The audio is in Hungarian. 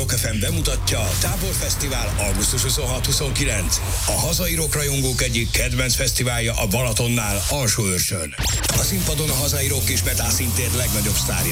Rock FM bemutatja Táborfesztivál augusztus 26-29. A hazai rockrajongók egyik kedvenc fesztiválja a Balatonnál, Alsóőrsön. A színpadon a hazai rock és metal színtér legnagyobb sztárja